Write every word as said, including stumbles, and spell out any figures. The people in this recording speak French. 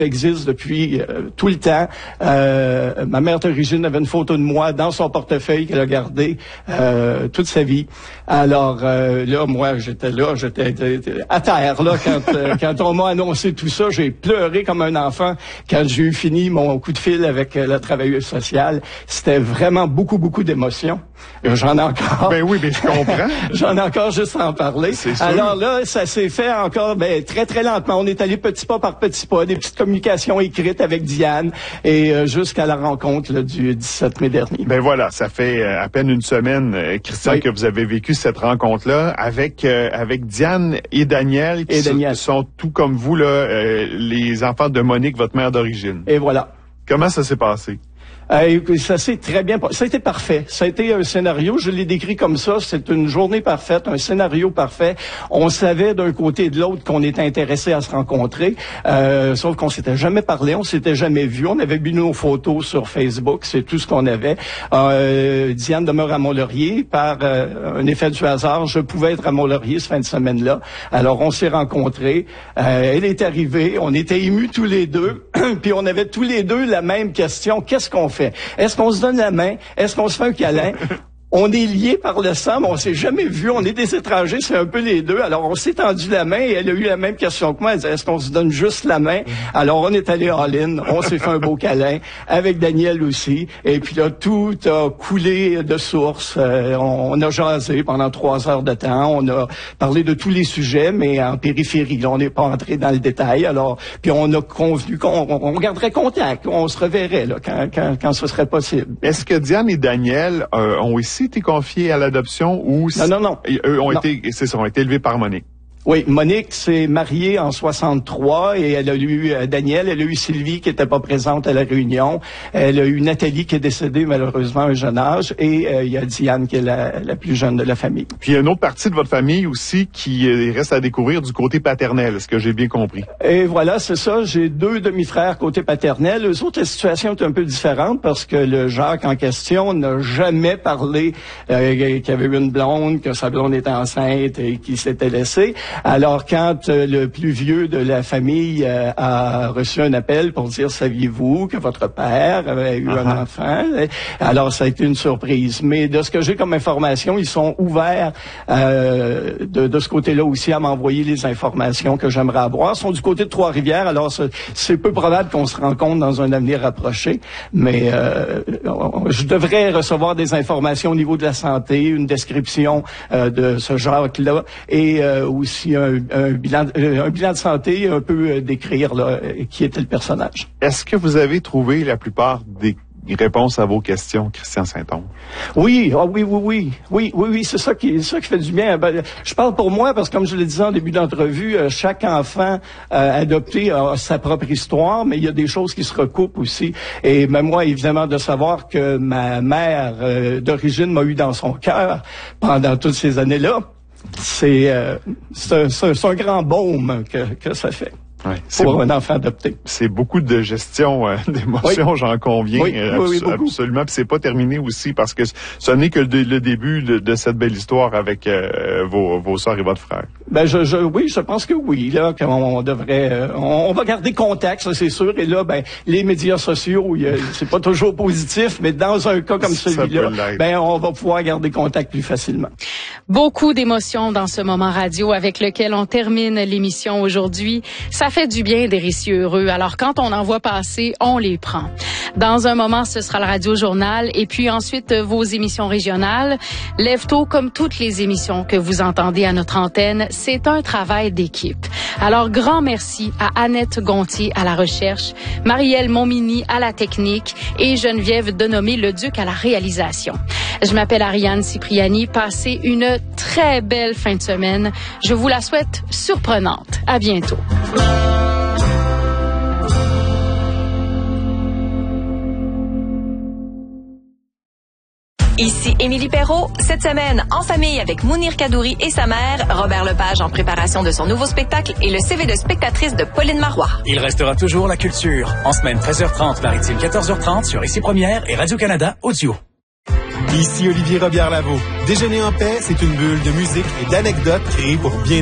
existe depuis euh, tout le temps. Euh, ma mère d'origine avait une photo de moi dans son portefeuille qu'elle a gardé euh, toute sa vie. Alors euh, là, moi, j'étais là, j'étais à terre là quand euh, quand on m'a annoncé tout ça. J'ai pleuré comme un enfant quand j'ai eu fini mon coup de fil avec euh, la travailleuse sociale. C'était vraiment beaucoup beaucoup d'émotions. J'en ai encore. Ben oui, mais je comprends. J'en ai encore juste à en parler. Alors là, ça s'est fait encore ben, très très lentement. On est allé petit pas par petit pas, des petites communications écrites avec Diane et euh, jusqu'à la rencontre là, du dix-sept mai dernier. Ben voilà, ça fait euh, à peine une semaine, euh, Christian, oui. que vous avez vécu cette rencontre-là avec euh, avec Diane et Daniel, qui et Daniel. sont, sont tout comme vous là, euh, les enfants de Monique, votre mère d'origine. Et voilà. Comment ça s'est passé? Euh, ça s'est très bien passé. Ça a été parfait. Ça a été un scénario, je l'ai décrit comme ça, c'est une journée parfaite, un scénario parfait. On savait d'un côté et de l'autre qu'on était intéressés à se rencontrer, euh, sauf qu'on s'était jamais parlé, on s'était jamais vu. On avait vu nos photos sur Facebook, c'est tout ce qu'on avait. Euh, Diane demeure à Mont-Laurier. Par euh, un effet du hasard, je pouvais être à Mont-Laurier cette fin de semaine-là. Alors, on s'est rencontrés. Euh, elle est arrivée. On était émus tous les deux. Puis, on avait tous les deux la même question. Qu'est-ce qu'on fait? Est-ce qu'on se donne la main? Est-ce qu'on se fait un câlin? On est liés par le sang, mais on s'est jamais vu. On est des étrangers, c'est un peu les deux. Alors, on s'est tendu la main et elle a eu la même question que moi. Elle disait, est-ce qu'on se donne juste la main? Alors, on est allé all-in. On s'est fait un beau câlin. Avec Daniel aussi. Et puis là, tout a coulé de source. Euh, on, on a jasé pendant trois heures de temps. On a parlé de tous les sujets, mais en périphérie. Là, on n'est pas entré dans le détail. Alors, puis on a convenu qu'on on, on garderait contact. On se reverrait là, quand, quand, quand ce serait possible. Est-ce que Diane et Daniel euh, ont aussi été confiés à l'adoption ou non non non eux ont non. été c'est ça ont été élevés par Monique? Oui, Monique s'est mariée en soixante-trois et elle a eu euh, Daniel, elle a eu Sylvie qui était pas présente à la réunion, elle a eu Nathalie qui est décédée malheureusement à un jeune âge et euh, il y a Diane qui est la, la plus jeune de la famille. Puis il y a une autre partie de votre famille aussi qui euh, reste à découvrir du côté paternel, est-ce que j'ai bien compris? Et voilà, c'est ça, j'ai deux demi-frères côté paternel. Eux autres, la situation est un peu différente parce que le Jacques en question n'a jamais parlé euh, qu'il y avait eu une blonde, que sa blonde était enceinte et qu'il s'était laissé. Alors, quand euh, le plus vieux de la famille euh, a reçu un appel pour dire « Saviez-vous que votre père avait eu uh-huh. un enfant? » Alors, ça a été une surprise. Mais de ce que j'ai comme information, ils sont ouverts euh, de, de ce côté-là aussi à m'envoyer les informations que j'aimerais avoir. Ils sont du côté de Trois-Rivières, alors c'est, c'est peu probable qu'on se rencontre dans un avenir rapproché. Mais euh, je devrais recevoir des informations au niveau de la santé, une description euh, de ce Jacques-là et euh, aussi Un, un, bilan, un bilan de santé un peu euh, décrire là, qui était le personnage. Est-ce que vous avez trouvé la plupart des réponses à vos questions, Christian Saint-Onge? Oui, oh oui, oui, oui, oui, oui, oui, c'est ça qui, c'est ça qui fait du bien. Ben, je parle pour moi parce que, comme je le disais en début d'entrevue, euh, chaque enfant euh, adopté a sa propre histoire, mais il y a des choses qui se recoupent aussi. Et même moi, évidemment, de savoir que ma mère euh, d'origine m'a eu dans son cœur pendant toutes ces années-là. C'est, euh, c'est, c'est, c'est un grand baume que, que ça fait. Ouais, c'est pour beau, un enfant adopté. C'est beaucoup de gestion euh, d'émotions, oui. j'en conviens. Oui, euh, oui, abs- oui, absolument. Puis c'est pas terminé aussi parce que ce n'est que le, le début de, de cette belle histoire avec euh, vos, vos sœurs et votre frère. Ben je, je oui, je pense que oui, là, qu'on devrait, euh, on, on va garder contact, ça c'est sûr. Et là, ben les médias sociaux, il, c'est pas toujours positif, mais dans un cas comme celui-là, ben on va pouvoir garder contact plus facilement. Beaucoup d'émotions dans ce moment radio avec lequel on termine l'émission aujourd'hui. Ça fait du bien des récits heureux. Alors, quand on en voit passer, on les prend. Dans un moment, ce sera le Radio Journal et puis ensuite vos émissions régionales. Lève-tôt, comme toutes les émissions que vous entendez à notre antenne, c'est un travail d'équipe. Alors, grand merci à Annette Gontier à la recherche, Marielle Montminy à la technique et Geneviève Denomé-Leduc à la réalisation. Je m'appelle Ariane Cipriani. Passez une très belle fin de semaine. Je vous la souhaite surprenante. À bientôt. Ici Émilie Perrault. Cette semaine, en famille avec Mounir Kadouri et sa mère, Robert Lepage en préparation de son nouveau spectacle et le C V de spectatrice de Pauline Marois. Il restera toujours la culture. En semaine treize heures trente, maritime quatorze heures trente sur Ici Première et Radio-Canada Audio. Ici Olivier Robillard-Lavaux. Déjeuner en paix, c'est une bulle de musique et d'anecdotes créée pour bien